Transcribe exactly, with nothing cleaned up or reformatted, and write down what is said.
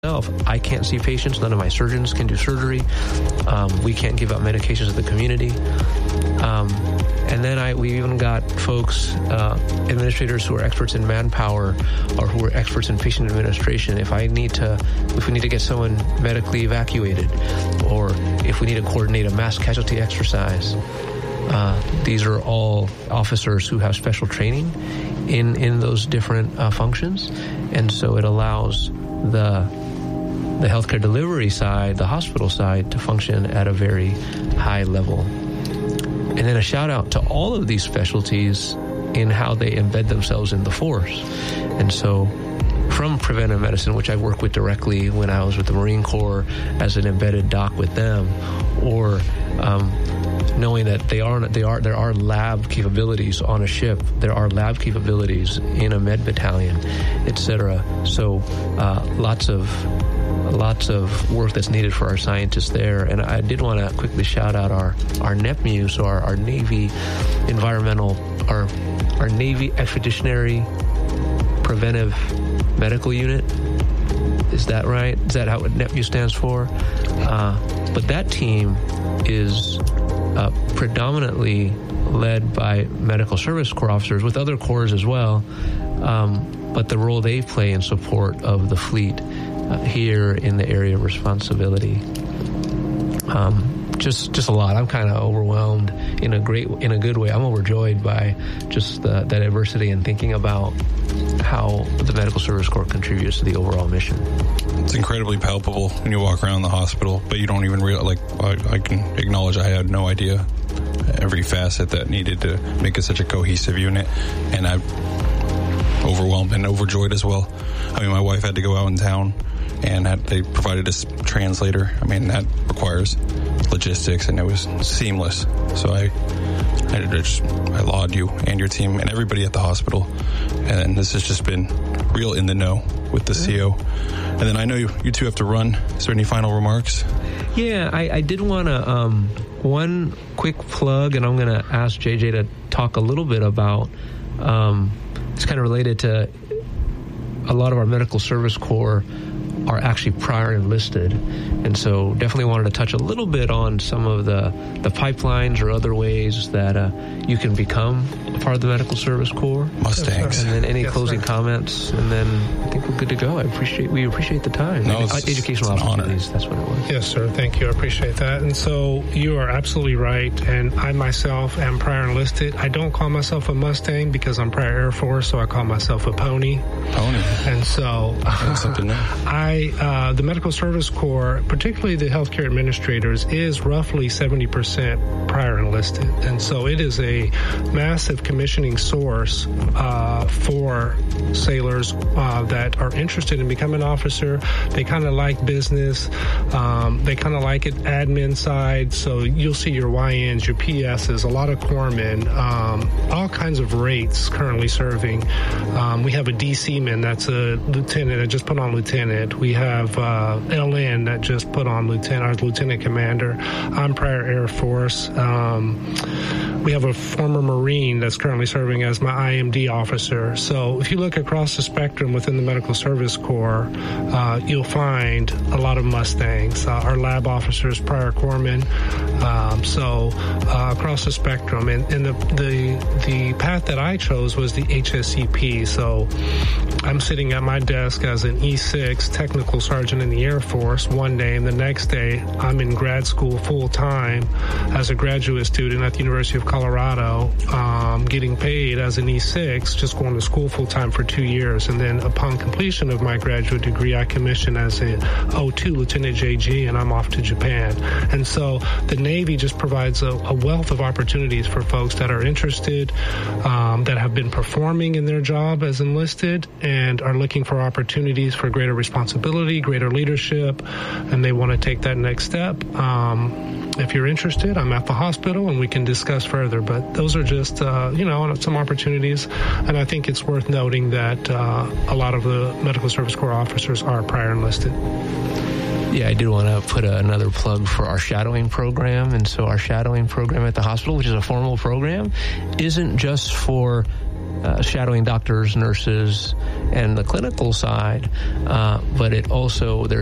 I can't see patients. None of my surgeons can do surgery. Um, we can't give out medications to the community. Um, and then I, we even got folks, uh, administrators who are experts in manpower or who are experts in patient administration. If I need to, if we need to get someone medically evacuated, or if we need to coordinate a mass casualty exercise, uh, these are all officers who have special training in, in those different uh, functions. And so it allows the the healthcare delivery side, the hospital side, to function at a very high level. And then a shout out to all of these specialties in how they embed themselves in the force. And so from preventive medicine, which I worked with directly when I was with the Marine Corps as an embedded doc with them, or um, knowing that they are, they are, there are lab capabilities on a ship, there are lab capabilities in a med battalion, et cetera. So uh, lots of lots of work that's needed for our scientists there. And I did want to quickly shout out our, our N E P M U, so our, our Navy Environmental, our, our Navy Expeditionary Preventive Medical Unit. Is that right? Is that how N E P M U stands for? Uh, but that team is uh, predominantly led by Medical Service Corps officers, with other corps as well. Um, but the role they play in support of the fleet Uh, here in the area of responsibility, um, just just a lot. I'm kind of overwhelmed in a great, in a good way. I'm overjoyed by just the, the diversity and thinking about how the Medical Service Corps contributes to the overall mission. It's incredibly palpable when you walk around the hospital, but you don't even realize. Like I, I can acknowledge, I had no idea every facet that needed to make it such a cohesive unit, and I'm overwhelmed and overjoyed as well. I mean, my wife had to go out in town, and had, they provided a translator. I mean, that requires logistics, and it was seamless. So I, I just, I laud you and your team and everybody at the hospital. And this has just been real in the know with the C O. And then I know you, you two have to run. Is there any final remarks? Yeah, I, I did want to, um, one quick plug, and I'm going to ask J J to talk a little bit about, um, it's kind of related to a lot of our Medical Service Corps are actually prior enlisted. And so definitely wanted to touch a little bit on some of the, the pipelines or other ways that uh, you can become a part of the Medical Service Corps. Mustangs. And then any yes, closing sir. comments, and then I think we're good to go. I appreciate, we appreciate the time. No, it's, Educational it's an opportunities, honor. That's what it was. Yes, sir. Thank you. I appreciate that. And so you are absolutely right. And I myself am prior enlisted. I don't call myself a Mustang because I'm prior Air Force, so I call myself a pony. Pony. And so That's something new. I, uh, the Medical Service Corps, particularly the healthcare administrators, is roughly seventy percent prior enlisted. And so it is a massive commissioning source uh, for sailors uh, that are interested in becoming an officer. They kind of like business. Um, they kind of like it admin side. So you'll see your Y Ns, your P Ss, a lot of corpsmen, um, all kinds of rates currently serving. Um, we have a D C man that's a lieutenant that just put on lieutenant. We have uh, L N that just put on lieutenant, our lieutenant commander. I'm prior Air Force. Um, we have a former Marine that's currently serving as my I M D officer. So if you look across the spectrum within the Medical Service Corps, uh, you'll find a lot of Mustangs. Uh, our lab officers, prior corpsmen. Um, so uh, across the spectrum, and, and the, the the path that I chose was the H S C P. So I'm sitting at my desk as an E six technical sergeant in the Air Force one day, and the next day I'm in grad school full time as a graduate student at the University of Colorado, um, getting paid as an E six, just going to school full time for two years. And then upon completion of my graduate degree, I commissioned as a O two Lieutenant J G, and I'm off to Japan. And so the Navy just provides a, a wealth of opportunities for folks that are interested, um, that have been performing in their job as enlisted and are looking for opportunities for greater responsibility, greater leadership, and they want to take that next step. Um, if you're interested, I'm at the hospital and we can discuss further. But those are just, uh, you know, some opportunities. And I think it's worth noting that uh, a lot of the Medical Service Corps officers are prior enlisted. Yeah, I did want to put a, another plug for our shadowing program. And so our shadowing program at the hospital, which is a formal program, isn't just for uh, shadowing doctors, nurses, and the clinical side, uh, but it also there